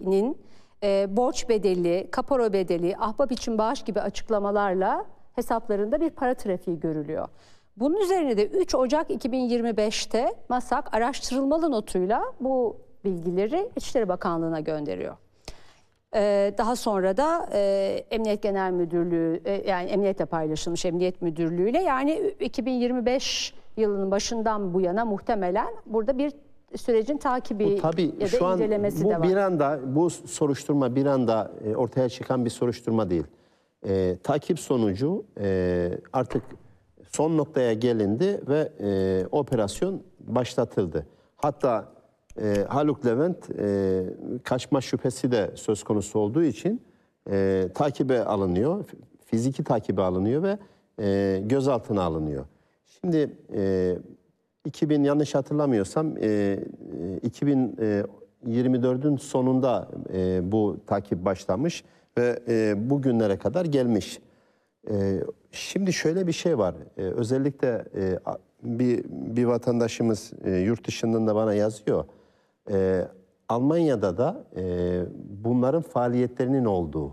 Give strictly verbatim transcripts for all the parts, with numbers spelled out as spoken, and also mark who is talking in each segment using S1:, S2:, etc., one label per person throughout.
S1: Bey'in e, borç bedeli, kapora bedeli, ahbap için bağış gibi açıklamalarla hesaplarında bir para trafiği görülüyor. Bunun üzerine de üç Ocak iki bin yirmi beş'te MASAK araştırılmalı notuyla bu bilgileri İçişleri Bakanlığı'na gönderiyor. Ee, daha sonra da e, Emniyet Genel Müdürlüğü, e, yani emniyetle paylaşılmış Emniyet Müdürlüğü'yle, yani iki bin yirmi beş yılının başından bu yana muhtemelen burada bir sürecin takibi
S2: bu, tabii,
S1: ya da
S2: şu an
S1: incelemesi
S2: bu
S1: de var.
S2: Bir anda bu soruşturma bir anda e, ortaya çıkan bir soruşturma değil. E, takip sonucu e, artık son noktaya gelindi ve e, operasyon başlatıldı. Hatta e, Haluk Levent e, kaçma şüphesi de söz konusu olduğu için e, takibe alınıyor, fiziki takibe alınıyor ve e, gözaltına alınıyor. Şimdi e, iki bin yanlış hatırlamıyorsam e, iki bin yirmi dört'ün sonunda e, bu takip başlamış ve e, bugünlere kadar gelmiş. E, şimdi şöyle bir şey var. E, özellikle e, bir bir vatandaşımız e, yurt dışından da bana yazıyor. E, Almanya'da da e, bunların faaliyetlerinin olduğu,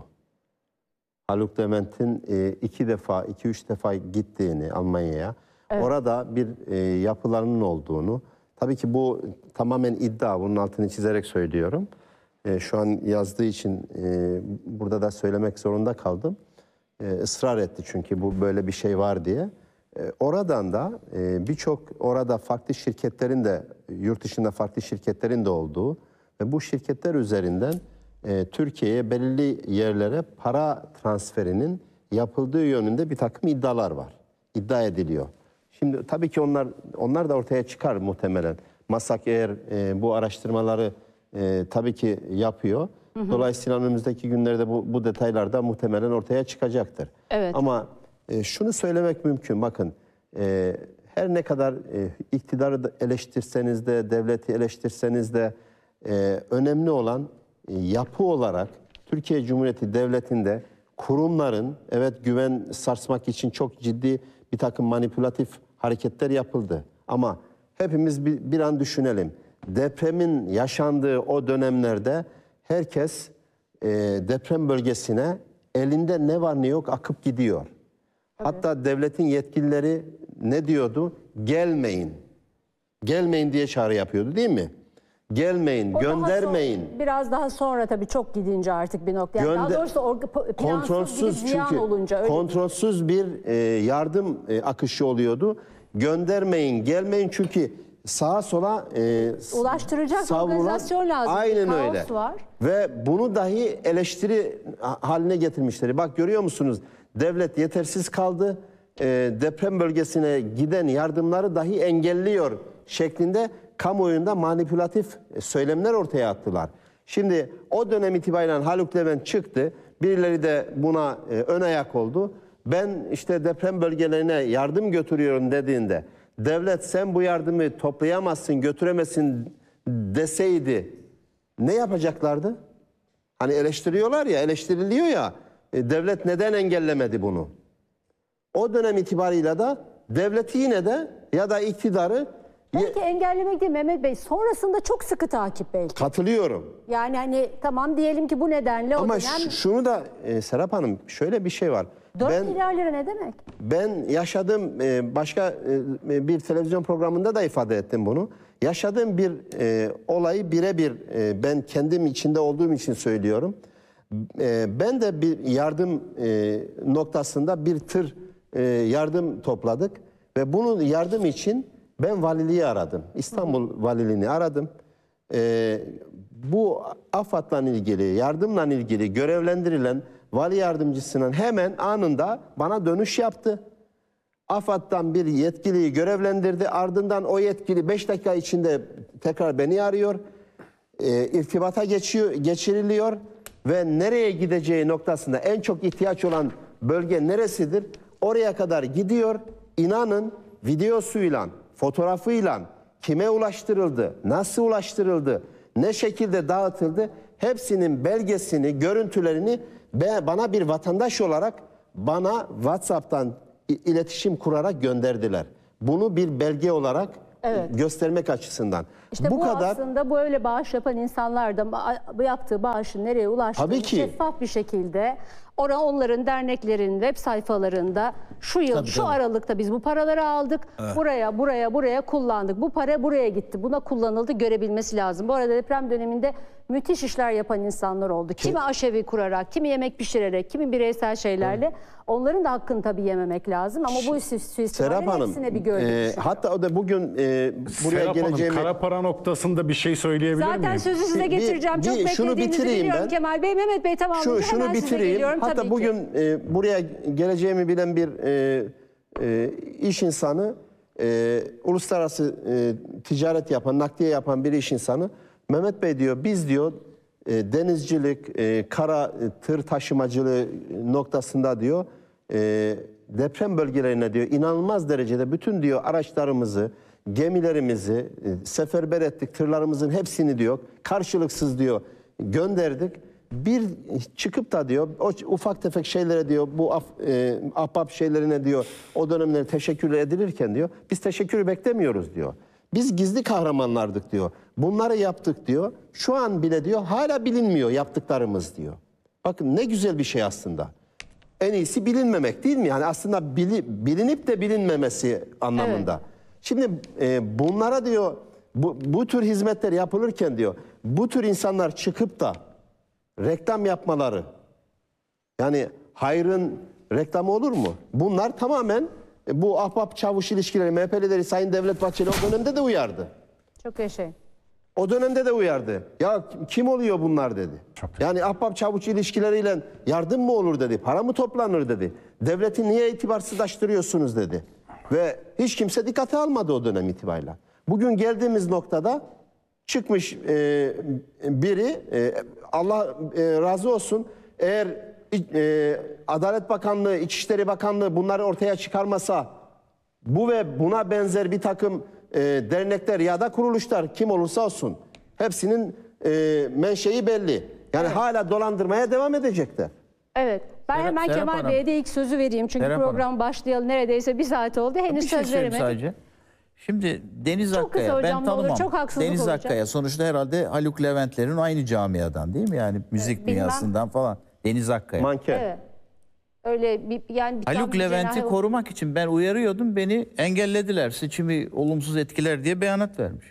S2: Haluk Levent'in e, iki defa, iki üç defa gittiğini Almanya'ya, evet, orada bir e, yapılarının olduğunu, tabii ki bu tamamen iddia, bunun altını çizerek söylüyorum. E, şu an yazdığı için e, burada da söylemek zorunda kaldım. E, ısrar etti çünkü bu böyle bir şey var diye. E, oradan da e, birçok orada farklı şirketlerin de, yurt dışında farklı şirketlerin de olduğu ve bu şirketler üzerinden e, Türkiye'ye belirli yerlere para transferinin yapıldığı yönünde bir takım iddialar var. İddia ediliyor. Şimdi tabii ki onlar onlar da ortaya çıkar muhtemelen. MASAK eğer e, bu araştırmaları e, tabii ki yapıyor. Hı hı. Dolayısıyla önümüzdeki günlerde bu, bu detaylar da muhtemelen ortaya çıkacaktır. Evet. Ama e, şunu söylemek mümkün. Bakın e, her ne kadar e, iktidarı eleştirseniz de, devleti eleştirseniz de e, önemli olan e, yapı olarak Türkiye Cumhuriyeti Devleti'nde kurumların, evet, güven sarsmak için çok ciddi bir takım manipülatif hareketler yapıldı. Ama hepimiz bir, bir an düşünelim. Depremin yaşandığı o dönemlerde herkes e, deprem bölgesine elinde ne var ne yok akıp gidiyor. Tabii. Hatta devletin yetkilileri ne diyordu? Gelmeyin. Gelmeyin diye çağrı yapıyordu, değil mi? Gelmeyin, o göndermeyin.
S1: Daha son, biraz daha sonra tabii çok gidince artık bir nokta. Yani daha doğrusu
S2: kontrolsüz bir çünkü olunca, öyle kontrolsüz bir e, yardım e, akışı oluyordu. Göndermeyin, gelmeyin çünkü sağa sola e,
S1: ulaştıracak
S2: savrulan,
S1: organizasyon lazım.
S2: Aynen öyle. Var. Ve bunu dahi eleştiri haline getirmişler. Bak, görüyor musunuz? Devlet yetersiz kaldı. E, deprem bölgesine giden yardımları dahi engelliyor şeklinde kamuoyunda manipülatif söylemler ortaya attılar. Şimdi o dönem itibariyle Haluk Levent çıktı. Birileri de buna e, ön ayak oldu. Ben işte deprem bölgelerine yardım götürüyorum dediğinde devlet sen bu yardımı toplayamazsın, götüremezsin deseydi ne yapacaklardı? Hani eleştiriyorlar ya, eleştiriliyor ya, e, devlet neden engellemedi bunu? O dönem itibarıyla da devleti yine de ya da iktidarı
S1: belki engellemek değil Mehmet Bey, sonrasında çok sıkı takip belki.
S2: Katılıyorum.
S1: Yani hani tamam diyelim ki bu nedenle
S2: ama
S1: o dönem...
S2: şunu da e, Serap Hanım, şöyle bir şey var.
S1: dört milyar lira ne demek?
S2: Ben yaşadığım e, başka e, bir televizyon programında da ifade ettim bunu. Yaşadığım bir e, olayı birebir e, ben kendim içinde olduğum için söylüyorum. E, ben de bir yardım e, noktasında bir tır e, yardım topladık ve bunun yardım için ben valiliği aradım. İstanbul hı hı. Valiliğini aradım. Ee, bu AFAD'la ilgili, yardımla ilgili görevlendirilen vali yardımcısının hemen anında bana dönüş yaptı. AFAD'dan bir yetkiliyi görevlendirdi. Ardından o yetkili beş dakika içinde tekrar beni arıyor. Ee, irtibata geçiyor, geçiriliyor ve nereye gideceği noktasında en çok ihtiyaç olan bölge neresidir? Oraya kadar gidiyor. İnanın, videosuyla, fotoğrafıyla kime ulaştırıldı, nasıl ulaştırıldı, ne şekilde dağıtıldı, hepsinin belgesini, görüntülerini bana bir vatandaş olarak bana WhatsApp'tan iletişim kurarak gönderdiler. Bunu bir belge olarak
S1: Evet.
S2: göstermek açısından.
S1: İşte bu,
S2: bu kadar
S1: aslında böyle bağış yapan insanlar da ba- bu yaptığı bağışın nereye ulaştığını
S2: Tabii ki.
S1: şeffaf bir şekilde Ora onların derneklerin web sayfalarında şu yıl
S3: Tabii,
S1: şu
S3: tabii.
S1: aralıkta biz bu paraları aldık. Buraya buraya buraya kullandık. Bu para buraya gitti. Buna kullanıldı görebilmesi lazım. Bu arada deprem döneminde müthiş işler yapan insanlar oldu. Kimi aşevi kurarak, kimi yemek pişirerek, kimi bireysel şeylerle. Onların da hakkını tabii yememek lazım ama bu
S2: Serap
S1: suistimallerin
S2: Hanım,
S1: hepsine bir gölge
S2: e,
S1: düşüyor.
S2: hatta o da bugün e, buraya
S4: Serap Hanım,
S2: geleceğimi...
S4: kara para noktasında bir şey söyleyebilir
S1: Zaten
S4: miyim?
S1: sözü size
S2: Bir-
S1: getireceğim. Çok
S2: bir- şunu
S1: beklediğinizi
S2: bitireyim
S1: biliyorum
S2: ben.
S1: Kemal Bey. Mehmet Bey tamamlayınca
S2: Şu, şunu
S1: hemen size
S2: bitireyim.
S1: geliyorum.
S2: Hatta
S1: tabii ki.
S2: bugün e, buraya geleceğimi bilen bir e, e, iş insanı, e, uluslararası e, ticaret yapan, nakliye yapan bir iş insanı, Mehmet Bey diyor, biz diyor e, denizcilik, e, kara e, tır taşımacılığı noktasında diyor e, deprem bölgelerine diyor inanılmaz derecede bütün diyor araçlarımızı, gemilerimizi e, seferber ettik, tırlarımızın hepsini diyor karşılıksız diyor gönderdik. Bir çıkıp da diyor o ufak tefek şeylere diyor bu af, e, ahbap şeylerine diyor o dönemleri teşekkür edilirken diyor biz teşekkürü beklemiyoruz diyor. Biz gizli kahramanlardık diyor. Bunları yaptık diyor. Şu an bile diyor hala bilinmiyor yaptıklarımız diyor. Bakın ne güzel bir şey aslında. En iyisi bilinmemek değil mi? Yani aslında bili, bilinip de bilinmemesi anlamında.
S1: Evet.
S2: Şimdi e, bunlara diyor bu, bu tür hizmetler yapılırken diyor bu tür insanlar çıkıp da reklam yapmaları, yani hayrın reklamı olur mu? Bunlar tamamen e, bu ahbap çavuş ilişkileri, M H P'lileri Sayın Devlet Bahçeli o dönemde de uyardı.
S1: Çok yaşayın.
S2: O dönemde de uyardı. Ya kim oluyor bunlar dedi. Yani ahbap çavuş ilişkileriyle yardım mı olur dedi. Para mı toplanır dedi. Devleti niye itibarsızlaştırıyorsunuz dedi. Ve hiç kimse dikkate almadı o dönem itibariyle. Bugün geldiğimiz noktada çıkmış e, biri e, Allah e, razı olsun eğer e, Adalet Bakanlığı, İçişleri Bakanlığı bunları ortaya çıkarmasa bu ve buna benzer bir takım e, dernekler ya da kuruluşlar kim olursa olsun hepsinin e, menşei belli. Yani hala dolandırmaya devam edecekler.
S1: Evet. Ben
S3: Serap-
S1: hemen
S3: Serap
S1: Kemal
S3: Hanım.
S1: Bey'e de ilk sözü vereyim. Çünkü
S3: Serap
S1: program başlayalı neredeyse bir saat oldu. Henüz
S3: Bir şey
S1: söz
S3: söyleyeyim
S1: veremedik.
S3: sadece. Şimdi Deniz
S1: Çok kısa
S3: Akkaya
S1: hocam,
S3: ben
S1: ne olur,
S3: tanımam.
S1: çok haksızlık
S3: Deniz
S1: olacak.
S3: Akkaya sonuçta herhalde Haluk Levent'lerin aynı camiadan değil mi? Yani müzik
S1: bilmem.
S3: dünyasından falan. Deniz Akkaya.
S2: Manken.
S1: Evet. Öyle bir yani bir tam
S3: Haluk
S1: bir
S3: Levent'i
S1: cenahı-
S3: korumak için ben uyarıyordum. Beni engellediler. Seçimi olumsuz etkiler diye beyanat vermiş.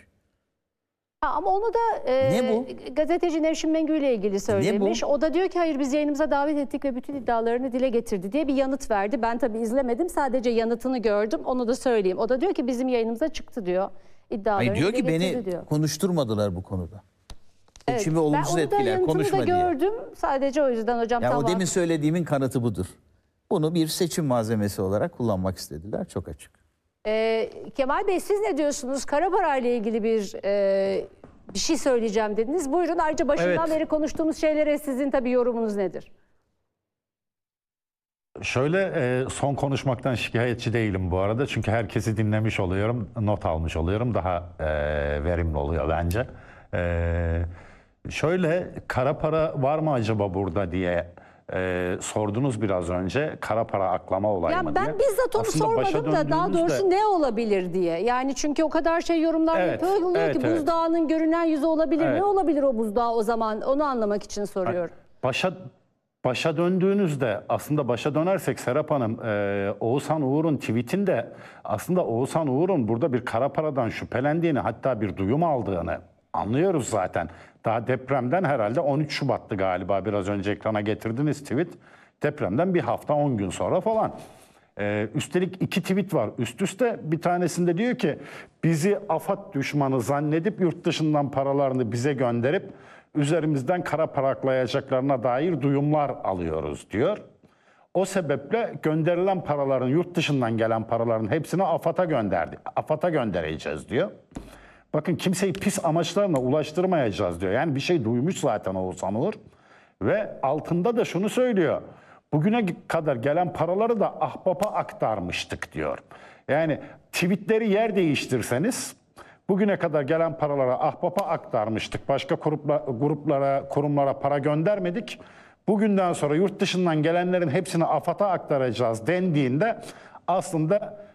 S1: Ha, ama onu da e,
S3: Ne bu?
S1: gazeteci Nevşin Mengü ile ilgili söylemiş. O da diyor ki hayır biz yayınımıza davet ettik ve bütün iddialarını dile getirdi diye bir yanıt verdi. Ben tabii izlemedim. Sadece yanıtını gördüm. Onu da söyleyeyim. O da diyor ki bizim yayınımıza çıktı diyor. İddialarını
S3: Hayır diyor
S1: dile
S3: ki beni
S1: getirdi diyor.
S3: konuşturmadılar bu konuda.
S1: Evet,
S3: Seçimi
S1: ben
S3: olumsuz
S1: onu da
S3: etkiler
S1: yanıtını
S3: konuşma
S1: da
S3: diye.
S1: gördüm. Sadece o yüzden hocam
S3: Ya
S1: tamam.
S3: o demin söylediğimin kanıtı budur. Bunu bir seçim malzemesi olarak kullanmak istediler. Çok açık.
S1: Ee, Kemal Bey siz ne diyorsunuz? Kara para ile ilgili bir e, bir şey söyleyeceğim dediniz. Buyurun, ayrıca başından
S4: Evet.
S1: beri konuştuğumuz şeylere sizin tabii yorumunuz nedir?
S4: Şöyle e, son konuşmaktan şikayetçi değilim bu arada. Çünkü herkesi dinlemiş oluyorum, not almış oluyorum. Daha e, verimli oluyor bence. E, şöyle kara para var mı acaba burada diye e, sordunuz biraz önce. Kara para aklama olayı
S1: Ya
S4: mı
S1: ben
S4: diye.
S1: bizzat onu
S4: Aslında başa
S1: sormadım da daha
S4: döndüğümüzde-
S1: doğrusu ne olabilir diye. Yani çünkü o kadar şey yorumlar
S4: Evet,
S1: yapılıyor
S4: evet,
S1: ki
S4: evet.
S1: buzdağının görünen yüzü olabilir.
S4: Evet.
S1: Ne olabilir o buzdağı o zaman? Onu anlamak için soruyorum.
S4: Başa başa döndüğünüzde aslında başa dönersek Serap Hanım, e, Oğuzhan Uğur'un tweetinde aslında Oğuzhan Uğur'un burada bir kara paradan şüphelendiğini, hatta bir duyum aldığını anlıyoruz zaten. Daha depremden herhalde on üç Şubat'tı galiba, biraz önce ekrana getirdiğiniz tweet. Depremden bir hafta on gün sonra falan. Ee, üstelik iki tweet var üst üste. Bir tanesinde diyor ki bizi AFAD düşmanı zannedip yurt dışından paralarını bize gönderip üzerimizden kara para aklayacaklarına dair duyumlar alıyoruz diyor. O sebeple gönderilen paraların, yurt dışından gelen paraların hepsini AFAD'a gönderdi. AFAD'a göndereceğiz diyor. Bakın kimseyi pis amaçlarına ulaştırmayacağız diyor. Yani bir şey duymuş zaten Oğuzhan Uğur. Ve altında da şunu söylüyor. Bugüne kadar gelen paraları da ahbapa aktarmıştık diyor. Yani tweetleri yer değiştirseniz bugüne kadar gelen paraları ahbapa aktarmıştık. Başka grupla, gruplara, kurumlara para göndermedik. Bugünden sonra yurt dışından gelenlerin hepsini AFAD'a aktaracağız dendiğinde aslında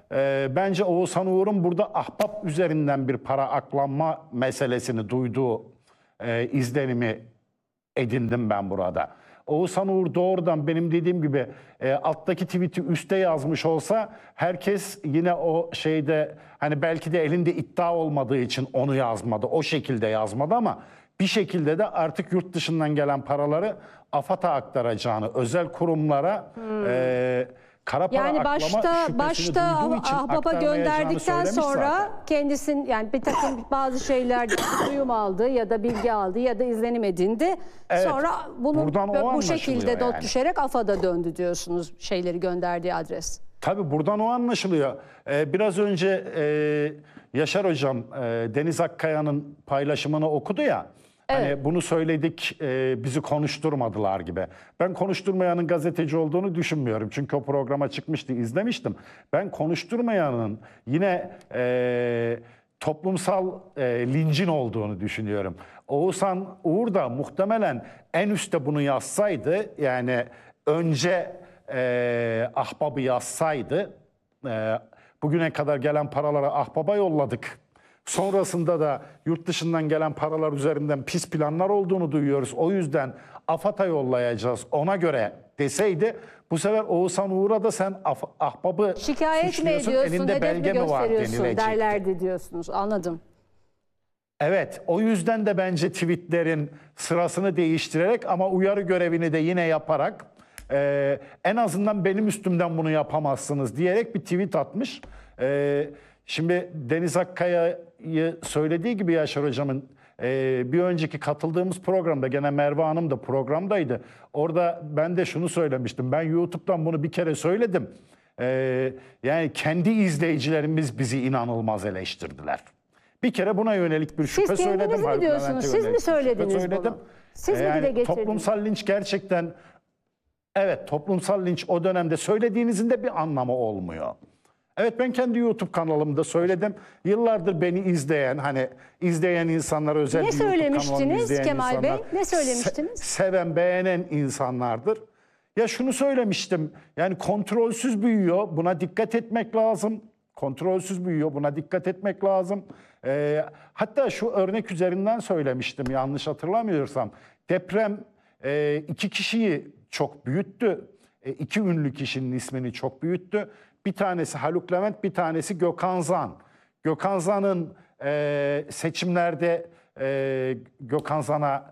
S4: e, bence Oğuzhan Uğur'un burada ahbap üzerinden bir para aklanma meselesini duyduğu e, izlenimi edindim ben burada. Oğuzhan Uğur doğrudan benim dediğim gibi e, alttaki tweet'i üste yazmış olsa herkes yine o şeyde hani belki de elinde iddia olmadığı için onu yazmadı. O şekilde yazmadı ama bir şekilde de artık yurt dışından gelen paraları AFAD'a aktaracağını, özel kurumlara hmm. e, kara para
S1: yani
S4: aklama
S1: başta
S4: şüphesini
S1: başta
S4: duyduğu için
S1: ahbaba
S4: aktarmayacağını
S1: gönderdikten
S4: söylemiş
S1: sonra
S4: zaten.
S1: kendisin yani bir takım bazı şeyler duyum aldı ya da bilgi aldı ya da izlenim edindi.
S4: Evet,
S1: sonra bunu
S4: buradan o
S1: bu
S4: anlaşılıyor
S1: şekilde not
S4: yani.
S1: düşerek AFAD'a döndü diyorsunuz şeyleri gönderdiği adres.
S4: Tabii buradan o anlaşılıyor. Ee, biraz önce e, Yaşar Hocam e, Deniz Akkaya'nın paylaşımını okudu ya.
S1: Evet.
S4: Hani bunu söyledik, e, bizi konuşturmadılar gibi. Ben konuşturmayanın gazeteci olduğunu düşünmüyorum. Çünkü o programa çıkmıştı, izlemiştim. Ben konuşturmayanın yine e, toplumsal e, lincin olduğunu düşünüyorum. Oğuzhan Uğur da muhtemelen en üstte bunu yazsaydı, yani önce e, ahbabı yazsaydı, e, bugüne kadar gelen paraları ahbaba yolladık. Sonrasında da yurt dışından gelen paralar üzerinden pis planlar olduğunu duyuyoruz. O yüzden AFAD'a yollayacağız ona göre deseydi, bu sefer Oğuzhan Uğur'a da sen ah, ahbabı
S1: şikayet mi
S4: suçluyorsun,
S1: ediyorsun,
S4: elinde
S1: hedef
S4: belge
S1: mi
S4: mi var
S1: gösteriyorsun
S4: denilecekti.
S1: derlerdi diyorsunuz. Anladım.
S4: Evet, o yüzden de bence tweetlerin sırasını değiştirerek ama uyarı görevini de yine yaparak e, en azından benim üstümden bunu yapamazsınız diyerek bir tweet atmış. E, şimdi Deniz Akkaya'yı söylediği gibi Yaşar Hocam'ın e, bir önceki katıldığımız programda, gene Merve Hanım da programdaydı. Orada ben de şunu söylemiştim. Ben YouTube'dan bunu bir kere söyledim. E, yani kendi izleyicilerimiz bizi inanılmaz eleştirdiler. Bir kere buna yönelik bir şüphe
S1: Siz
S4: söyledim.
S1: kendiniz mi diyorsunuz? Siz mi söylediniz bunu?
S4: Söyledim.
S1: Siz mi
S4: Yani
S1: dile getirdiniz?
S4: toplumsal linç gerçekten, evet, toplumsal linç o dönemde söylediğinizin de bir anlamı olmuyor. Evet, ben kendi YouTube kanalımda söyledim. Yıllardır beni izleyen, hani izleyen insanlar, özel
S1: Ne
S4: bir YouTube kanalımı
S1: söylemiştiniz
S4: izleyen
S1: Kemal
S4: insanlar,
S1: Bey? Ne söylemiştiniz?
S4: se- seven, beğenen insanlardır. Ya şunu söylemiştim, yani kontrolsüz büyüyor, buna dikkat etmek lazım. Kontrolsüz büyüyor, buna dikkat etmek lazım. Ee, hatta şu örnek üzerinden söylemiştim, yanlış hatırlamıyorsam. Deprem e, iki kişiyi çok büyüttü. E, iki ünlü kişinin ismini çok büyüttü. Bir tanesi Haluk Levent, bir tanesi Gökhan Zan. Gökhan Zan'ın e, seçimlerde e, Gökhan Zan'a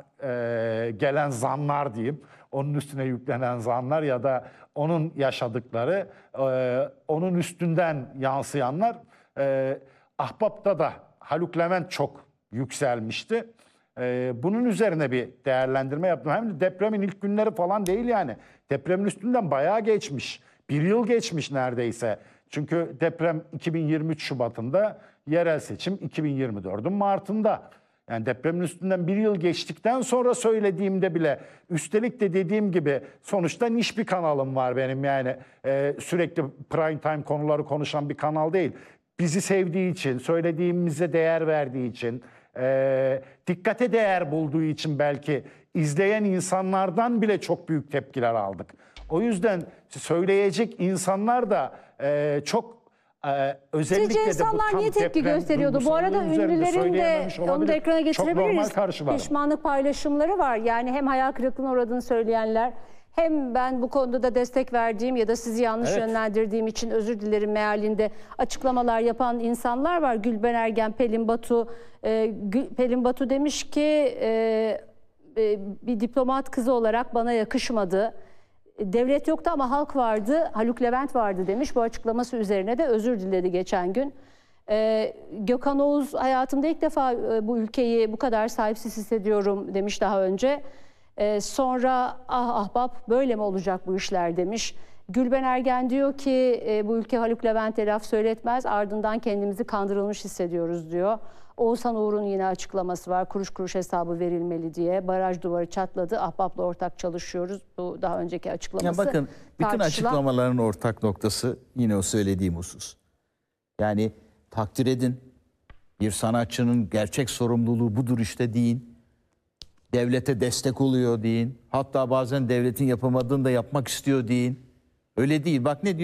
S4: e, gelen zanlar diyeyim, onun üstüne yüklenen zanlar ya da onun yaşadıkları, e, onun üstünden yansıyanlar, e, Ahbap'ta da Haluk Levent çok yükselmişti. E, bunun üzerine bir değerlendirme yaptım. Hem de depremin ilk günleri falan değil yani. Depremin üstünden bayağı geçmiş. Bir yıl geçmiş neredeyse. Çünkü deprem iki bin yirmi üç Şubat'ında, yerel seçim iki bin yirmi dördün Mart'ında. Yani depremin üstünden bir yıl geçtikten sonra söylediğimde bile, üstelik de dediğim gibi sonuçta niş bir kanalım var benim, yani e, sürekli prime time konuları konuşan bir kanal değil. Bizi sevdiği için, söylediğimize değer verdiği için, e, dikkate değer bulduğu için belki izleyen insanlardan bile çok büyük tepkiler aldık. O yüzden söyleyecek insanlar da e, çok Ee, özellikle
S1: Sizce insanlar
S4: de bu
S1: niye tepki gösteriyordu? Bu arada ünlülerin de onu da ekrana getirebiliriz. Pişmanlık paylaşımları var. Yani hem hayal kırıklığına uğradığını söyleyenler, hem ben bu konuda da destek verdiğim ya da sizi yanlış
S4: Evet.
S1: yönlendirdiğim için özür dilerim mealinde açıklamalar yapan insanlar var. Gülben Ergen, Pelin Batu. Ee, Pelin Batu demiş ki e, e, bir diplomat kızı olarak bana yakışmadı. Devlet yoktu ama halk vardı, Haluk Levent vardı demiş. Bu açıklaması üzerine de özür diledi geçen gün. Ee, Gökhan Oğuz, hayatımda ilk defa e, bu ülkeyi bu kadar sahipsiz hissediyorum demiş daha önce. Ee, sonra ah ahbap böyle mi olacak bu işler demiş. Gülben Ergen diyor ki e, bu ülke Haluk Levent'e laf söyletmez, ardından kendimizi kandırılmış hissediyoruz diyor. Oğuzhan Uğur'un yine açıklaması var. Kuruş kuruş hesabı verilmeli diye. Baraj duvarı çatladı. Ahbap'la ortak çalışıyoruz. Bu daha önceki açıklaması.
S3: Ya bakın, bütün
S1: tartışılan...
S3: açıklamaların ortak noktası yine o söylediğim husus. Yani takdir edin. Bir sanatçının gerçek sorumluluğu budur işte deyin. Devlete destek oluyor deyin. Hatta bazen devletin yapamadığını da yapmak istiyor deyin. Öyle değil. Bak ne diyor?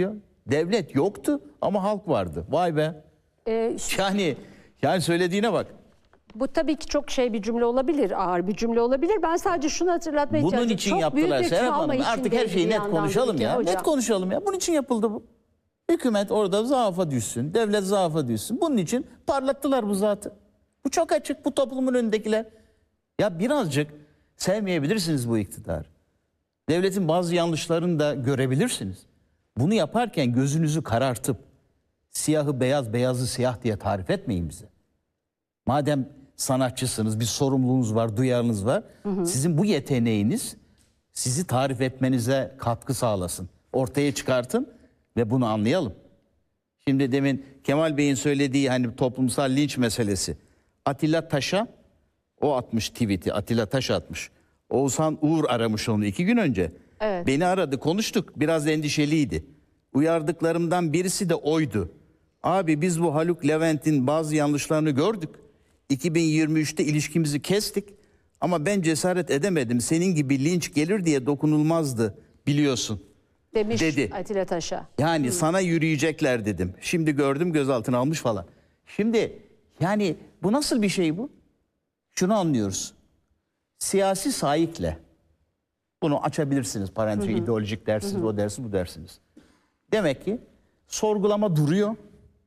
S3: Devlet yoktu ama halk vardı. Vay be.
S1: Ee,
S3: Yani yani söylediğine bak.
S1: Bu tabii ki çok şey bir cümle olabilir, ağır bir cümle olabilir. Ben sadece şunu hatırlatmaya
S3: Bunun
S1: ihtiyacım.
S3: için
S1: Çok
S3: yaptılar
S1: büyük bir
S3: Serap
S1: travma
S3: Hanım. Artık her
S1: içindeydi
S3: şeyi
S1: bir
S3: net
S1: yandan
S3: konuşalım
S1: ülke
S3: ya.
S1: hocam.
S3: Net konuşalım ya. Bunun için yapıldı bu. Hükümet orada zaafa düşsün. Devlet zaafa düşsün. Bunun için parlattılar bu zatı. Bu çok açık. Bu toplumun önündekiler. Ya birazcık sevmeyebilirsiniz bu iktidarı. Devletin bazı yanlışlarını da görebilirsiniz. Bunu yaparken gözünüzü karartıp siyahı beyaz, beyazı siyah diye tarif etmeyin bize. Madem sanatçısınız, bir sorumluluğunuz var, duyarınız var. Hı hı. Sizin bu yeteneğiniz sizi tarif etmenize katkı sağlasın. Ortaya çıkartın ve bunu anlayalım. Şimdi demin Kemal Bey'in söylediği hani toplumsal linç meselesi. Atilla Taş'a o atmış tweet'i, Atilla Taş atmış. Oğuzhan Uğur aramış onu iki gün önce.
S1: Evet.
S3: Beni aradı, konuştuk. Biraz endişeliydi. Uyardıklarımdan birisi de oydu. Abi biz bu Haluk Levent'in bazı yanlışlarını gördük. iki bin yirmi üçte ilişkimizi kestik. Ama ben cesaret edemedim. Senin gibi linç gelir diye dokunulmazdı biliyorsun.
S1: Demiş
S3: dedi.
S1: Atilla Taş'a.
S3: Yani Hı. sana yürüyecekler dedim. Şimdi gördüm gözaltına almış falan. Şimdi yani bu nasıl bir şey bu? Şunu anlıyoruz. Siyasi saikle bunu açabilirsiniz. Parantez ideolojik dersiniz, hı hı. o dersiniz, bu dersiniz. Demek ki sorgulama duruyor.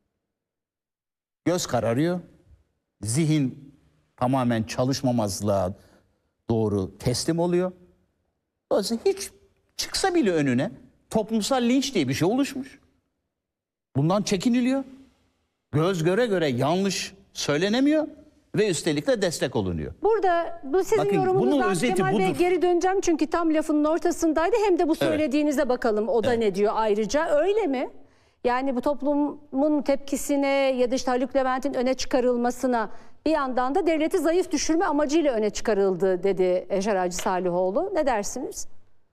S3: Göz kararıyor. Zihin tamamen çalışmamazlığa doğru teslim oluyor. Dolayısıyla hiç çıksa bile önüne toplumsal linç diye bir şey oluşmuş. Bundan çekiniliyor. Göz göre göre yanlış söylenemiyor ve üstelik de destek olunuyor.
S1: Burada bu sizin
S3: Bakın,
S1: yorumunuzdan
S3: bunun özeti
S1: Kemal Bey
S3: budur.
S1: geri döneceğim çünkü tam lafının ortasındaydı. Hem de bu söylediğinize bakalım o da
S3: Evet.
S1: ne diyor ayrıca, öyle mi? Yani bu toplumun tepkisine ya da işte Haluk Levent'in öne çıkarılmasına bir yandan da devleti zayıf düşürme amacıyla öne çıkarıldı dedi Eşer Hacı Salihoğlu. Ne dersiniz?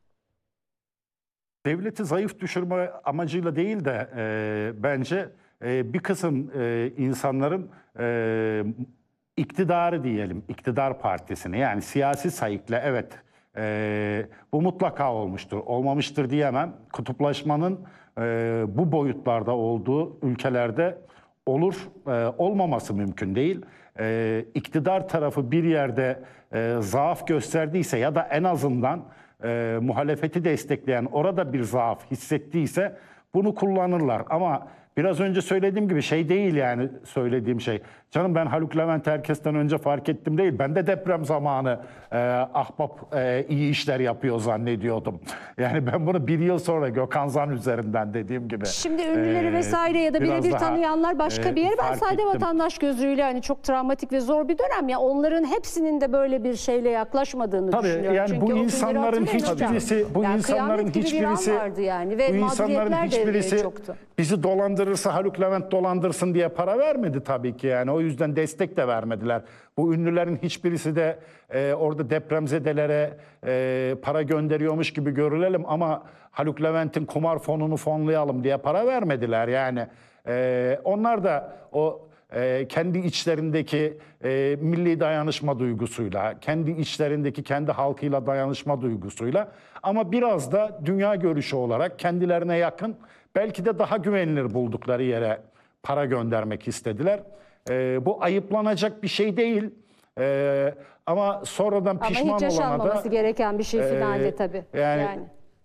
S4: Devleti zayıf düşürme amacıyla değil de e, bence e, bir kısım e, insanların e, iktidarı diyelim, iktidar partisini yani siyasi sayıkla evet e, bu mutlaka olmuştur, olmamıştır diyemem. Kutuplaşmanın e, bu boyutlarda olduğu ülkelerde olur, e, olmaması mümkün değil. E, iktidar tarafı bir yerde e, zaaf gösterdiyse ya da en azından e, muhalefeti destekleyen orada bir zaaf hissettiyse bunu kullanırlar. Ama biraz önce söylediğim gibi şey değil yani söylediğim şey. Canım ben Haluk Levent herkesten önce fark ettim değil. Ben de deprem zamanı e, ahbap e, iyi işler yapıyor zannediyordum. Yani ben bunu bir yıl sonra Gökhan Zan üzerinden dediğim gibi.
S1: Şimdi ünlüleri
S4: e,
S1: vesaire ya da
S4: biraz
S1: birebir
S4: daha,
S1: tanıyanlar başka
S4: e,
S1: bir yer. Ben
S4: fark
S1: sade
S4: ettim.
S1: vatandaş gözüyle hani çok travmatik ve zor bir dönem ya, onların hepsinin de böyle bir şeyle yaklaşmadığını
S4: Tabii,
S1: düşünüyorum.
S4: yani
S1: Çünkü
S4: bu
S1: o günleri
S4: insanların
S1: hatırlayın hocam.
S4: hiçbirisi, bu
S1: Yani
S4: insanların
S1: kıyamet gibi bir an
S4: hiçbirisi,
S1: vardı yani ve
S4: bu insanların
S1: mağduriyetler de
S4: hiçbirisi
S1: çoktu.
S4: bizi dolandırırsa Haluk Levent dolandırsın diye para vermedi tabii ki yani. O yüzden destek de vermediler. Bu ünlülerin hiçbirisi de e, orada depremzedelere e, para gönderiyormuş gibi görülelim ama Haluk Levent'in kumar fonunu fonlayalım diye para vermediler yani. E, onlar da o e, kendi içlerindeki e, milli dayanışma duygusuyla, kendi içlerindeki kendi halkıyla dayanışma duygusuyla ama biraz da dünya görüşü olarak kendilerine yakın, belki de daha güvenilir buldukları yere para göndermek istediler. E, bu ayıplanacak bir şey değil. E, ama sonradan pişman
S1: Ama hiç
S4: olana da...
S1: yaşanmaması gereken bir şey
S4: e,
S1: finalde tabii.
S4: Yani,
S1: yani.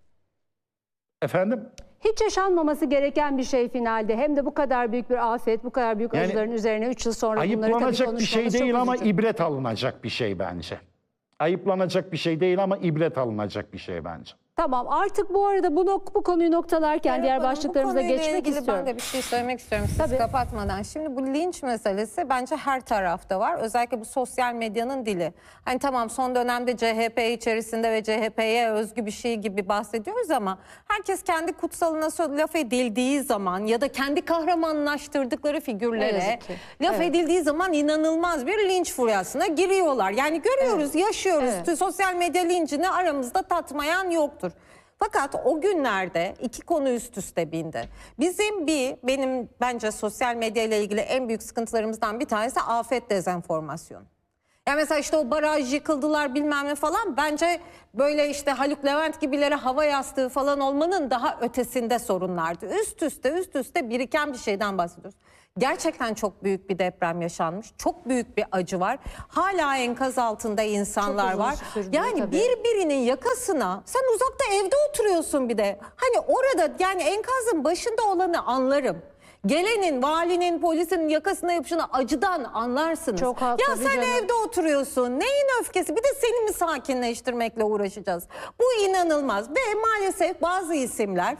S4: Efendim?
S1: Hiç yaşanmaması gereken bir şey finalde. Hem de bu kadar büyük bir afet, bu kadar büyük
S4: Yani
S1: acıların üzerine üç yıl sonra bunları tabii
S4: ayıplanacak bir şey
S1: konuşmamız çok
S4: değil ama
S1: üzücü.
S4: ibret alınacak bir şey bence. Ayıplanacak bir şey değil ama ibret alınacak bir şey bence.
S1: Tamam, artık bu arada bu, nok- bu konuyu noktalarken
S5: Serap
S1: diğer
S5: Hanım,
S1: başlıklarımıza
S5: bu konuyla
S1: geçmek
S5: ilgili
S1: istiyorum.
S5: Ben de bir şey söylemek istiyorum siz
S1: Tabii.
S5: kapatmadan. Şimdi bu linç meselesi bence her tarafta var. Özellikle bu sosyal medyanın dili. Hani tamam son dönemde C H P içerisinde ve C H P'ye özgü bir şey gibi bahsediyoruz ama herkes kendi kutsalına sö- laf edildiği zaman ya da kendi kahramanlaştırdıkları
S1: Ne
S5: figürlere
S1: yazık ki.
S5: laf
S1: Evet.
S5: edildiği zaman inanılmaz bir linç furyasına giriyorlar. Yani görüyoruz, yaşıyoruz.
S1: Evet.
S5: Sosyal medya lincini aramızda tatmayan yoktur. Fakat o günlerde iki konu üst üste bindi. Bizim bir, benim bence sosyal medya ile ilgili en büyük sıkıntılarımızdan bir tanesi afet dezenformasyonu. Ya mesela işte o baraj yıkıldılar bilmem ne falan, bence böyle işte Haluk Levent gibilere hava yastığı falan olmanın daha ötesinde sorunlardı. Üst üste üst üste biriken bir şeyden bahsediyoruz. Gerçekten çok büyük bir deprem yaşanmış. Çok büyük bir acı var. Hala enkaz altında insanlar
S1: uzun
S5: var.
S1: sürdü
S5: Yani
S1: tabii.
S5: birbirinin yakasına, sen uzakta evde oturuyorsun bir de. Hani orada yani enkazın başında olanı anlarım. Gelenin, valinin, polisin yakasına yapışını acıdan anlarsınız.
S1: Çok haklı,
S5: ya
S1: tabii
S5: sen
S1: canım.
S5: evde oturuyorsun. Neyin öfkesi? Bir de seni mi sakinleştirmekle uğraşacağız? Bu inanılmaz. Ve maalesef bazı isimler,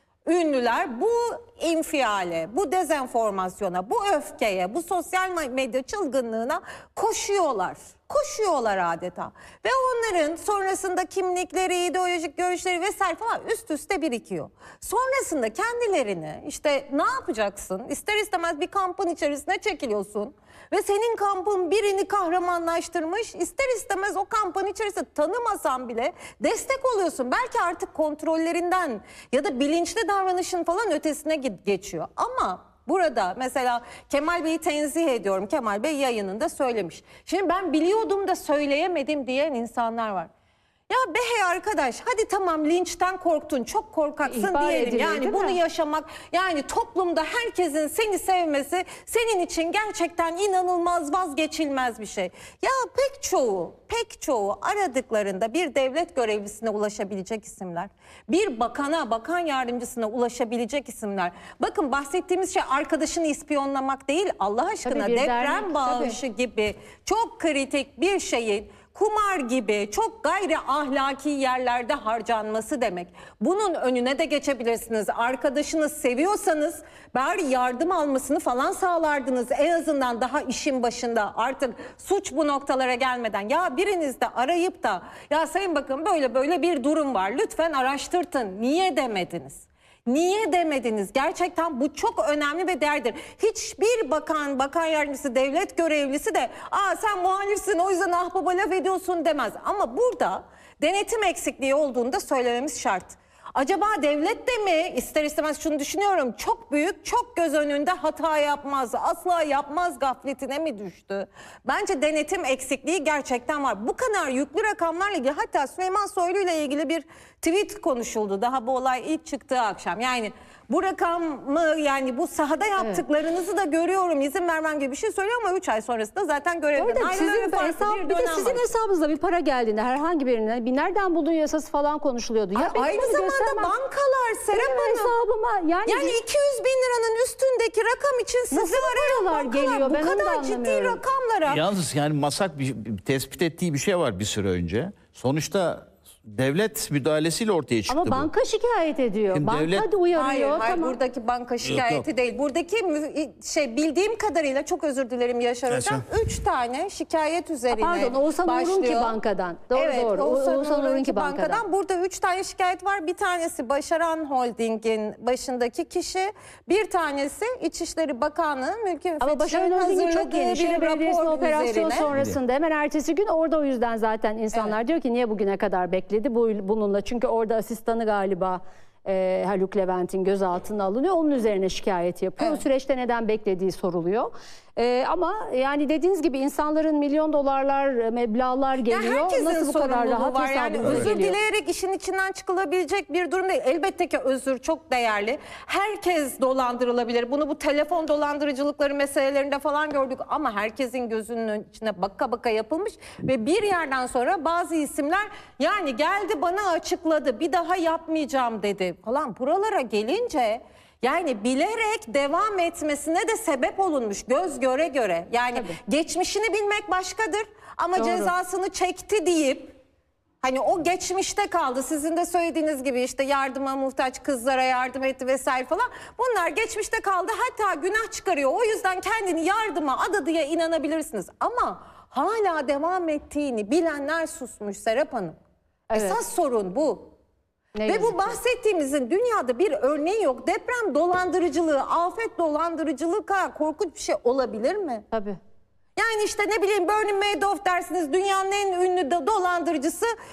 S5: ünlüler bu infiale, bu dezenformasyona, bu öfkeye, bu sosyal medya çılgınlığına koşuyorlar. Koşuyorlar adeta. Ve onların sonrasında kimlikleri, ideolojik görüşleri vesaire falan üst üste birikiyor. Sonrasında kendilerini işte ne yapacaksın? İster istemez bir kampın içerisine çekiliyorsun. Ve senin kampın birini kahramanlaştırmış, ister istemez o kampın içerisinde tanımasan bile destek oluyorsun. Belki artık kontrollerinden ya da bilinçli davranışın falan ötesine geçiyor. Ama burada mesela Kemal Bey'i tenzih ediyorum. Kemal Bey yayınında söylemiş. Şimdi ben biliyordum da söyleyemedim diyen insanlar var. Ya be hey arkadaş, hadi tamam linçten korktun, çok korkaksın
S1: İhbar
S5: diyelim.
S1: ediliyor,
S5: Yani
S1: değil
S5: bunu
S1: mi?
S5: yaşamak, yani toplumda herkesin seni sevmesi senin için gerçekten inanılmaz, vazgeçilmez bir şey. Ya pek çoğu, pek çoğu aradıklarında bir devlet görevlisine ulaşabilecek isimler, bir bakana, bakan yardımcısına ulaşabilecek isimler. Bakın bahsettiğimiz şey arkadaşını ispiyonlamak değil, Allah aşkına
S1: Tabii bir
S5: deprem
S1: dernek,
S5: bağışı
S1: tabii.
S5: gibi çok kritik bir şeyin kumar gibi çok gayri ahlaki yerlerde harcanması demek. Bunun önüne de geçebilirsiniz. Arkadaşınız seviyorsanız bari yardım almasını falan sağlardınız. En azından daha işin başında, artık suç bu noktalara gelmeden. Ya biriniz de arayıp da ya sayın bakın böyle böyle bir durum var, lütfen araştırtın. Niye demediniz? Niye demediniz? Gerçekten bu çok önemli ve değerlidir. Hiçbir bakan, bakan yardımcısı, devlet görevlisi de aa sen muhalifsin o yüzden ah baba laf ediyorsun demez. Ama burada denetim eksikliği olduğunu da söylememiz şart. Acaba devlet de mi, ister istemez şunu düşünüyorum, çok büyük, çok göz önünde hata yapmaz, asla yapmaz gafletine mi düştü? Bence denetim eksikliği gerçekten var. Bu kadar yüklü rakamlarla ilgili, hatta Süleyman Soylu ile ilgili bir tweet konuşuldu daha bu olay ilk çıktığı akşam. Yani bu rakamı, yani bu sahada yaptıklarınızı da görüyorum, izin vermem gibi bir şey söylüyor ama üç ay sonrasında zaten görevden
S1: Orada
S5: ayrılıyor
S1: sizin
S5: ve farklı
S1: hesap,
S5: bir
S1: bir de
S5: dönem
S1: sizin
S5: var.
S1: hesabınızda bir para geldiğinde herhangi birine bir nereden buldun yasası falan konuşuluyordu. Ya
S5: Ay,
S1: benim
S5: aynı
S1: bunu
S5: zamanda
S1: göstermem-
S5: bankalar, Serap
S1: Benim
S5: Hanım.
S1: hesabıma yani,
S5: Yani iki yüz bin liranın üstündeki rakam için sizi
S1: Nasıl bu
S5: arayan
S1: paralar
S5: bankalar
S1: geliyor?
S5: bu
S1: Ben onu da
S5: kadar ciddi
S1: anlamıyorum.
S5: rakamlara.
S3: Yalnız yani Masak bir, bir tespit ettiği bir şey var bir süre önce. Sonuçta devlet müdahalesiyle ortaya çıktı
S1: ama
S3: bu.
S1: banka şikayet ediyor.
S3: Şimdi
S1: banka
S3: devlet-
S1: da uyarıyor.
S5: Hayır, hayır
S1: tamam.
S5: buradaki banka şikayeti
S3: yok.
S5: değil. Buradaki mü- şey bildiğim kadarıyla, çok özür dilerim Yaşar Hocam, üç tane şikayet üzerine
S1: Pardon, Oğuzhan
S5: başlıyor.
S1: Uğur'unki bankadan. Doğru
S5: evet,
S1: doğru.
S5: Oğuzhan,
S1: Oğuzhan
S5: Uğur'unki
S1: Uğur'unki bankadan.
S5: bankadan. Burada üç tane şikayet var. Bir tanesi Başaran Holding'in başındaki kişi. Bir tanesi İçişleri Bakanlığı'nın mülki
S1: Ama
S5: müfettişlerin
S1: Başaran Holding'in çok
S5: hazırladığı
S1: iyi. Şile
S5: bir
S1: Belediyesi'nin
S5: rapor
S1: operasyon
S5: üzerine.
S1: sonrasında hemen ertesi gün orada, o yüzden zaten insanlar diyor ki niye bugüne kadar bekledi bu, bununla. Çünkü orada asistanı galiba e, Haluk Levent'in gözaltına alınıyor. Onun üzerine şikayet yapıyor.
S5: Evet.
S1: O süreçte neden beklediği soruluyor. E, ama yani dediğiniz gibi insanların milyon dolarlar, meblağlar
S5: Ya
S1: geliyor.
S5: herkesin
S1: Nasıl bu kadar
S5: sorumluluğu
S1: rahat
S5: var. Yani
S1: hesabınıza
S5: özür
S1: geliyor?
S5: dileyerek işin içinden çıkılabilecek bir durum değil. Elbette ki özür çok değerli. Herkes dolandırılabilir. Bunu bu telefon dolandırıcılıkları meselelerinde falan gördük ama herkesin gözünün içine baka baka yapılmış ve bir yerden sonra bazı isimler yani geldi bana açıkladı, bir daha yapmayacağım dedi falan. Buralara gelince yani bilerek devam etmesine de sebep olunmuş göz göre göre. Yani geçmişini bilmek başkadır ama
S1: Doğru.
S5: cezasını çekti deyip hani o geçmişte kaldı. Sizin de söylediğiniz gibi işte yardıma muhtaç kızlara yardım etti vesaire falan. Bunlar geçmişte kaldı, hatta günah çıkarıyor. O yüzden kendini yardıma adadı diye inanabilirsiniz. Ama hala devam ettiğini bilenler susmuş Serap Hanım.
S1: Evet.
S5: Esas sorun bu.
S1: Ne
S5: Ve
S1: yazık
S5: bu
S1: ki.
S5: bahsettiğimizin dünyada bir örneği yok. Deprem dolandırıcılığı, afet dolandırıcılığı kadar korkunç bir şey olabilir mi?
S1: Tabii.
S5: Yani işte ne bileyim Bernie Madoff dersiniz, dünyanın en ünlü de dolandırıcısı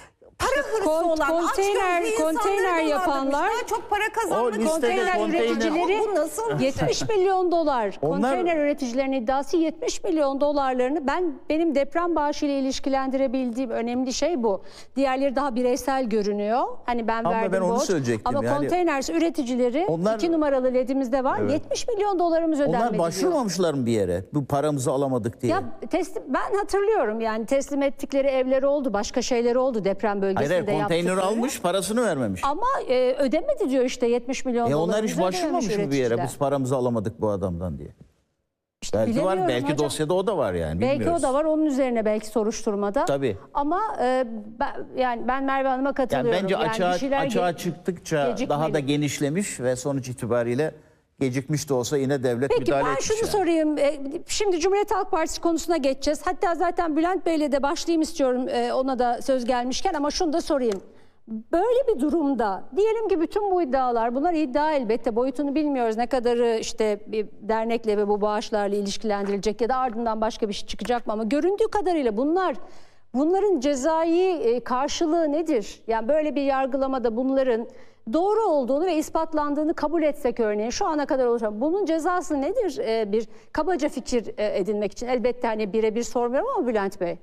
S5: para hırsı
S1: Kont-
S5: olan,
S1: konteyner-
S5: açgözlü
S1: konteyner
S5: insanları
S1: yapanlar-
S5: dolandırmış. Daha çok para kazanmak
S3: O listede
S1: Konteyner
S3: konteyner-
S1: üreticileri
S5: Bu nasıl?
S1: yetmiş milyon dolar.
S3: Onlar-
S1: Konteyner üreticilerinin iddiası yetmiş milyon dolarlarını ben benim deprem bağışıyla ilişkilendirebildiğim önemli şey bu. Diğerleri daha bireysel görünüyor. Hani ben
S3: Ama
S1: verdim
S3: ben onu
S1: borç.
S3: söyleyecektim.
S1: Ama
S3: Yani
S1: konteyner üreticileri
S3: onlar-
S1: iki numaralı ledimizde var. yetmiş milyon dolarımız ödenmedi
S3: Onlar
S1: diyor.
S3: başvurmamışlar mı bir yere? Bu paramızı alamadık diye.
S1: Ya teslim, ben hatırlıyorum yani teslim ettikleri evleri oldu, başka şeyleri oldu deprem
S3: Hayır
S1: bölgesinde
S3: hayır, konteyner
S1: yaptıkları.
S3: almış, parasını vermemiş.
S1: Ama e, ödemedi diyor işte yetmiş milyon
S3: E
S1: dolar.
S3: onlar hiç başvurmamış mı bir yere? Biz paramızı alamadık bu adamdan diye.
S1: İşte
S3: Belki var,
S1: bilemiyorum
S3: belki
S1: hocam.
S3: dosyada o da var yani.
S1: Belki
S3: bilmiyoruz.
S1: o da var, onun üzerine belki soruşturmada.
S3: Tabii.
S1: Ama e, ben, yani ben Merve Hanım'a
S3: Yani
S1: katılıyorum.
S3: bence
S1: Yani
S3: açığa,
S1: bir şeyler
S3: açığa
S1: ge-
S3: çıktıkça
S1: gecikmeli.
S3: daha da genişlemiş ve sonuç itibariyle gecikmiş de olsa yine devlet
S1: Peki
S3: müdahale
S1: ben
S3: etmiş.
S1: şunu
S3: yani.
S1: sorayım. E, Şimdi Cumhuriyet Halk Partisi konusuna geçeceğiz. Hatta zaten Bülent Bey'le de başlayayım istiyorum e, ona da söz gelmişken, ama şunu da sorayım. Böyle bir durumda diyelim ki bütün bu iddialar, bunlar iddia elbette, boyutunu bilmiyoruz. Ne kadarı işte bir dernekle ve bu bağışlarla ilişkilendirilecek ya da ardından başka bir şey çıkacak mı, ama göründüğü kadarıyla bunlar bunların cezai e, karşılığı nedir? Yani böyle bir yargılamada bunların doğru olduğunu ve ispatlandığını kabul etsek örneğin şu ana kadar oluşan bunun cezası nedir? E, bir kabaca fikir e, edinmek için elbette hani birebir sormuyorum ama Bülent Bey.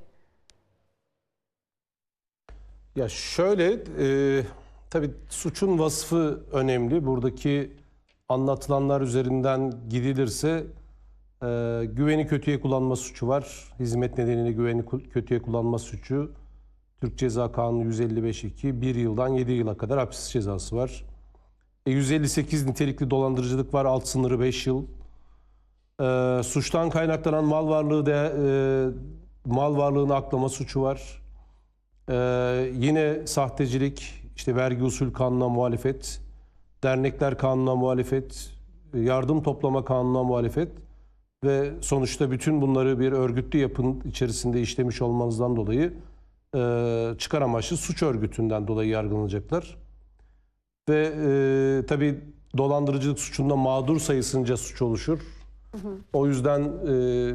S6: Ya şöyle, e, tabii suçun vasfı önemli. Buradaki anlatılanlar üzerinden gidilirse e, güveni kötüye kullanma suçu var. Hizmet nedeniyle güveni ku- kötüye kullanma suçu. Türk Ceza Kanunu yüz elli beş iki, bir yıldan yedi yıla kadar hapis cezası var. E, yüz elli sekiz nitelikli dolandırıcılık var, alt sınırı beş yıl. E, suçtan kaynaklanan mal varlığı da e, mal varlığını aklama suçu var. Ee, yine sahtecilik, işte vergi usul kanununa muhalefet, dernekler kanununa muhalefet, yardım toplama kanununa muhalefet ve sonuçta bütün bunları bir örgütlü yapının içerisinde işlemiş olmanızdan dolayı e, çıkar amaçlı suç örgütünden dolayı yargılanacaklar. Ve e, tabii dolandırıcılık suçunda mağdur sayısınca suç oluşur. Hı hı. O yüzden e,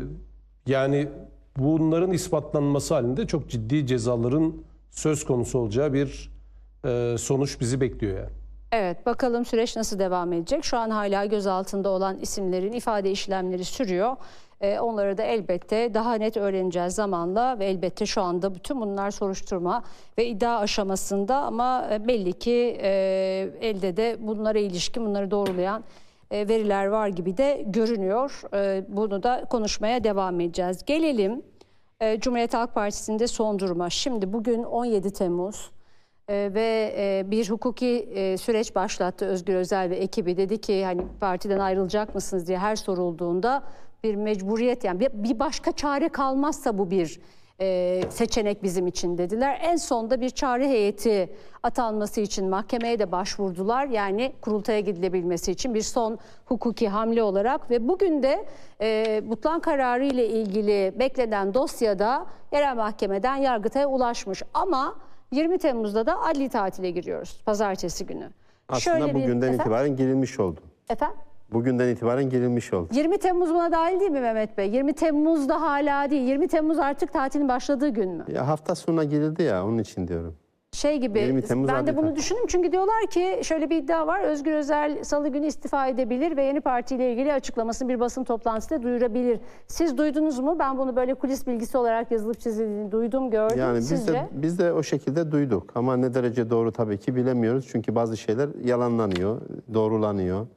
S6: yani bunların ispatlanması halinde çok ciddi cezaların söz konusu olacağı bir e, sonuç bizi bekliyor yani.
S1: Evet, bakalım süreç nasıl devam edecek. Şu an hala gözaltında olan isimlerin ifade işlemleri sürüyor. Ee, onları da elbette daha net öğreneceğiz zamanla ve elbette şu anda bütün bunlar soruşturma ve iddia aşamasında, ama belli ki e, elde de bunlara ilişkin, bunları doğrulayan e, veriler var gibi de görünüyor. E, bunu da konuşmaya devam edeceğiz. Gelelim e, Cumhuriyet Halk Partisi'nde son duruma. Şimdi bugün on yedi Temmuz. Ee, ve e, bir hukuki e, süreç başlattı Özgür Özel ve ekibi. Dedi ki hani partiden ayrılacak mısınız diye her sorulduğunda bir mecburiyet, yani bir, bir başka çare kalmazsa bu bir e, seçenek bizim için dediler. En sonunda bir çare heyeti atanması için mahkemeye de başvurdular. Yani kurultaya gidilebilmesi için bir son hukuki hamle olarak ve bugün de e, butlan kararı ile ilgili beklenen dosyada yerel mahkemeden Yargıtay'a ulaşmış, ama yirmi Temmuz'da da adli tatile giriyoruz. Pazartesi günü.
S2: Aslında
S1: Şöyle bir-
S2: bugünden
S1: efendim?
S2: itibaren girilmiş oldu.
S1: Efendim?
S2: Bugünden itibaren girilmiş oldu.
S1: yirmi Temmuz buna dahil değil mi Mehmet Bey? yirmi Temmuz'da hala değil. yirmi Temmuz artık tatilin başladığı gün mü?
S2: Ya hafta sonuna girildi ya, onun için diyorum.
S1: Şey gibi,
S2: yirmi Temmuz
S1: ben de
S2: adli
S1: bunu
S2: tatil.
S1: düşündüm çünkü diyorlar ki şöyle bir iddia var. Özgür Özel salı günü istifa edebilir ve yeni partiyle ilgili açıklamasını bir basın toplantısında duyurabilir. Siz duydunuz mu? Ben bunu böyle kulis bilgisi olarak yazılıp çizildiğini duydum, gördüm.
S2: Yani biz
S1: Sizce?
S2: de biz de o şekilde duyduk ama ne derece doğru tabii ki bilemiyoruz. Çünkü bazı şeyler yalanlanıyor, doğrulanıyor.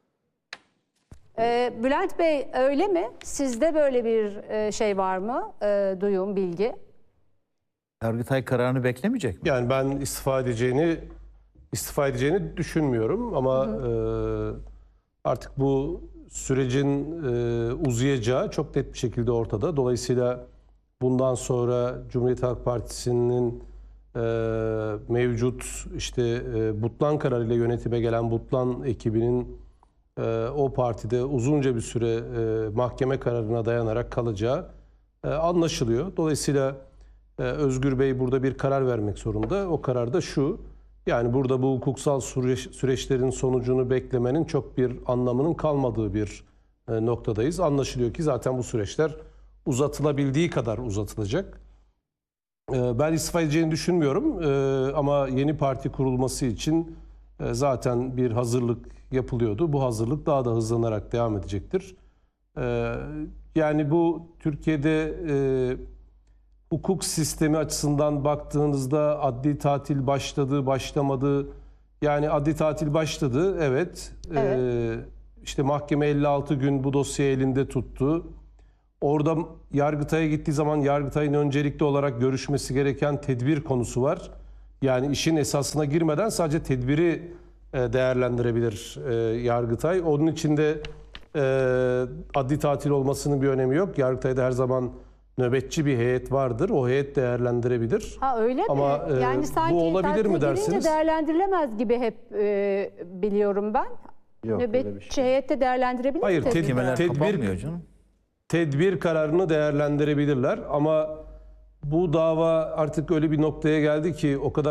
S1: Ee, Bülent Bey, öyle mi? Sizde böyle bir e, şey var mı? E, duyum, bilgi.
S3: Yargıtay kararını beklemeyecek mi?
S6: Yani ben istifa edeceğini istifa edeceğini düşünmüyorum ama e, artık bu sürecin e, uzayacağı çok net bir şekilde ortada. Dolayısıyla bundan sonra Cumhuriyet Halk Partisi'nin e, mevcut işte e, Butlan kararıyla yönetime gelen Butlan ekibinin e, o partide uzunca bir süre e, mahkeme kararına dayanarak kalacağı e, anlaşılıyor. Dolayısıyla e, Özgür Bey burada bir karar vermek zorunda. O karar da şu: yani burada bu hukuksal süreç, süreçlerin sonucunu beklemenin çok bir anlamının kalmadığı bir e, noktadayız. Anlaşılıyor ki zaten bu süreçler uzatılabildiği kadar uzatılacak. Ee, Ben istifa edeceğini düşünmüyorum. Ee, ama yeni parti kurulması için e, zaten bir hazırlık yapılıyordu. Bu hazırlık daha da hızlanarak devam edecektir. Ee, Yani bu Türkiye'de e, hukuk sistemi açısından baktığınızda adli tatil başladı, başlamadı. Yani adli tatil başladı, evet.
S1: Evet.
S6: Ee, işte mahkeme elli altı gün bu dosyayı elinde tuttu. Orada Yargıtay'a gittiği zaman Yargıtay'ın öncelikli olarak görüşmesi gereken tedbir konusu var. Yani işin esasına girmeden sadece tedbiri e, değerlendirebilir e, Yargıtay. Onun için de e, adli tatil olmasının bir önemi yok. Yargıtay'da her zaman nöbetçi bir heyet vardır. O heyet değerlendirebilir.
S1: Ha öyle
S6: Ama,
S1: mi?
S6: e,
S1: Yani sanki
S6: bu olabilir
S1: tatile
S6: mi
S1: girince
S6: dersiniz?
S1: değerlendirilemez gibi hep e, biliyorum ben.
S2: Yok, öyle bir
S1: Nöbetçi
S2: şey.
S1: heyette değerlendirebilir
S6: Hayır,
S1: mi? tedbirler?
S6: tedbir-
S3: Mahkemeler
S6: Tedbir-
S3: kapanmıyor canım.
S6: Tedbir kararını değerlendirebilirler ama bu dava artık öyle bir noktaya geldi ki o kadar